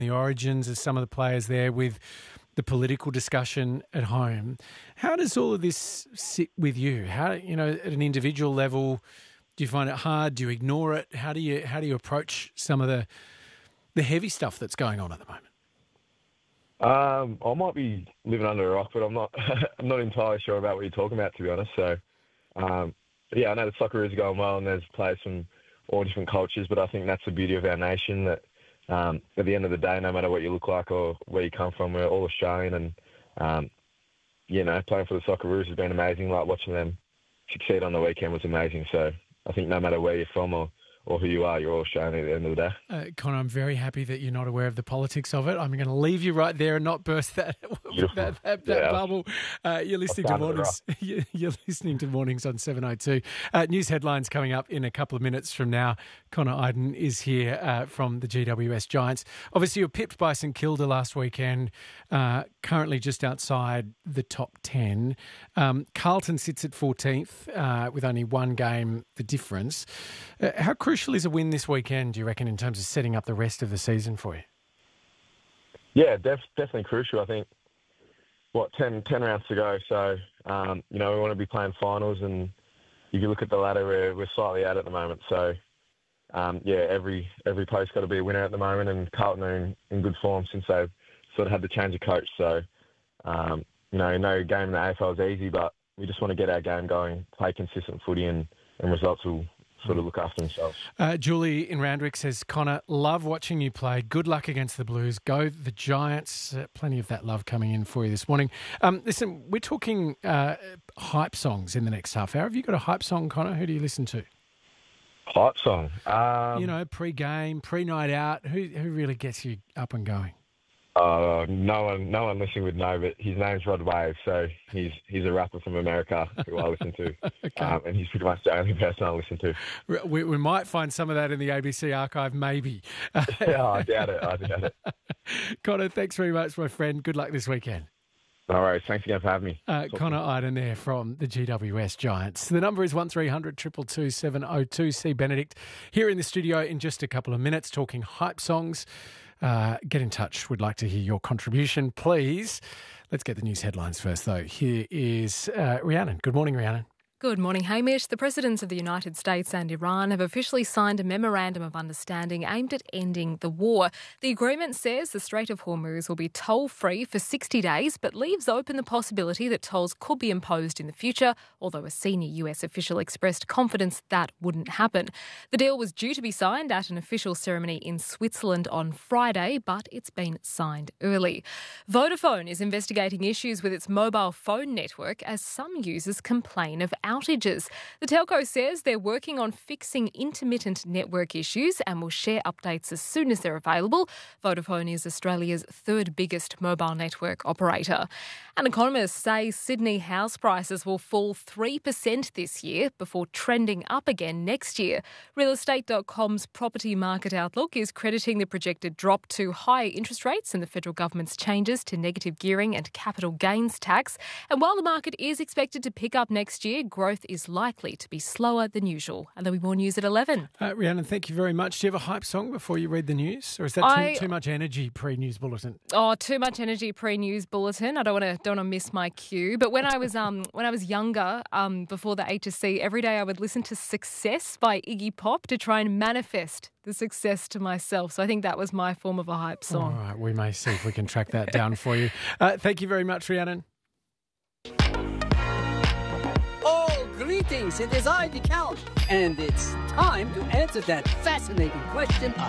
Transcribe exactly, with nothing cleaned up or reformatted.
the origins of some of the players there with the political discussion at home. How does all of this sit with you? How, you know, at an individual level, do you find it hard? Do you ignore it? How do you how do you approach some of the the heavy stuff that's going on at the moment? Um, I might be living under a rock, but I'm not. I'm not entirely sure about what you're talking about, to be honest. So, um, but yeah, I know the soccer is going well, and there's players from all different cultures. But I think that's the beauty of our nation. That um, at the end of the day, no matter what you look like or where you come from, we're all Australian. And um, you know, playing for the Socceroos has been amazing. Like watching them succeed on the weekend was amazing. So I think no matter where you're from or or who you are, you're all Australian at the end of the day. Uh, Connor, I'm very happy that you're not aware of the politics of it. I'm going to leave you right there and not burst that that, that, that yeah. bubble. Uh, you're listening to Mornings. You're listening to Mornings on seven oh two. Uh, news headlines coming up in a couple of minutes from now. Connor Idun is here uh, from the G W S Giants. Obviously, you were pipped by St Kilda last weekend, uh, currently just outside the top ten. Um, Carlton sits at fourteenth uh, with only one game the difference. Uh, how crucial is a win this weekend, do you reckon, in terms of setting up the rest of the season for you? Yeah, def- definitely crucial. I think, what, ten, ten rounds to go. So, um, you know, we want to be playing finals, and if you look at the ladder, we're, we're slightly out at the moment. So, um, yeah, every every player's got to be a winner at the moment, and Carlton are in, in good form since they've sort of had to change of coach. So, um, you know, no game in the A F L is easy, but we just want to get our game going, play consistent footy, and, and results will sort of look after themselves. Uh, Julie in Randwick says, Connor, love watching you play. Good luck against the Blues. Go the Giants. Uh, plenty of that love coming in for you this morning. Um, listen, we're talking uh, hype songs in the next half hour. Have you got a hype song, Connor? Who do you listen to? Hype song? Um, you know, pre-game, pre-night out. Who who really gets you up and going? Uh, no one, no one listening would know, but his name's Rod Wave, so he's he's a rapper from America who I listen to, okay. um, and he's pretty much the only person I listen to. We, we might find some of that in the A B C archive, maybe. yeah, I doubt it. I doubt it. Connor, thanks very much, my friend. Good luck this weekend. No worries. Thanks again for having me. Uh, Connor Idun there from the G W S Giants. The number is one three hundred two two two seven oh two. See Benedict here in the studio in just a couple of minutes talking hype songs. Uh, get in touch. We'd like to hear your contribution, please. Let's get the news headlines first, though. Here is uh, Rhiannon. Good morning, Rhiannon. Good morning, Hamish. The presidents of the United States and Iran have officially signed a memorandum of understanding aimed at ending the war. The agreement says the Strait of Hormuz will be toll-free for sixty days, but leaves open the possibility that tolls could be imposed in the future, although a senior U S official expressed confidence that wouldn't happen. The deal was due to be signed at an official ceremony in Switzerland on Friday, but it's been signed early. Vodafone is investigating issues with its mobile phone network as some users complain of outages. The telco says they're working on fixing intermittent network issues and will share updates as soon as they're available. Vodafone is Australia's third biggest mobile network operator. And economists say Sydney house prices will fall three percent this year before trending up again next year. real estate dot com's property market outlook is crediting the projected drop to higher interest rates and the federal government's changes to negative gearing and capital gains tax. And while the market is expected to pick up next year, growth is likely to be slower than usual. And there'll be more news at eleven. Uh, Rhiannon, thank you very much. Do you have a hype song before you read the news? Or is that I, too, too much energy pre-news bulletin? Oh, too much energy pre-news bulletin. I don't want to don't want to miss my cue. But when I was um when I was younger, um before the H S C, every day I would listen to Success by Iggy Pop to try and manifest the success to myself. So I think that was my form of a hype song. All right, we may see if we can track that down for you. Uh, thank you very much, Rhiannon. Greetings, it is I, the Count, and it's time to answer that fascinating question of